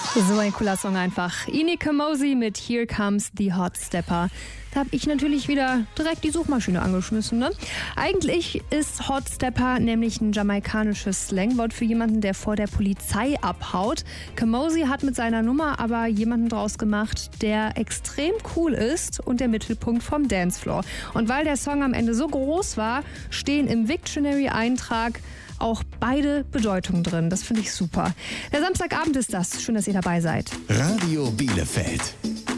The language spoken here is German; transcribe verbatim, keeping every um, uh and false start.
So ein cooler Song einfach. Ini Kamosi mit Here Comes the Hot Stepper. Da habe ich natürlich wieder direkt die Suchmaschine angeschmissen. Ne? Eigentlich ist Hot Stepper nämlich ein jamaikanisches Slangwort für jemanden, der vor der Polizei abhaut. Kamosi hat mit seiner Nummer aber jemanden draus gemacht, der extrem cool ist und der Mittelpunkt vom Dancefloor. Und weil der Song am Ende so groß war, stehen im Wiktionary-Eintrag auch beide Bedeutungen drin. Das finde ich super. Der Samstagabend ist das. Schön, dass ihr dabei seid. Radio Bielefeld.